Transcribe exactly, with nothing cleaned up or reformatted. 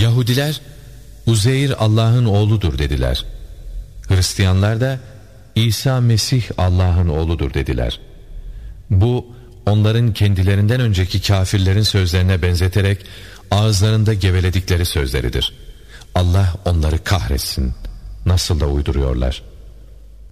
Yahudiler Uzeyr Allah'ın oğludur dediler. Hristiyanlar da İsa Mesih Allah'ın oğludur dediler. Bu onların kendilerinden önceki kafirlerin sözlerine benzeterek ağızlarında geveledikleri sözleridir. Allah onları kahretsin. Nasıl da uyduruyorlar.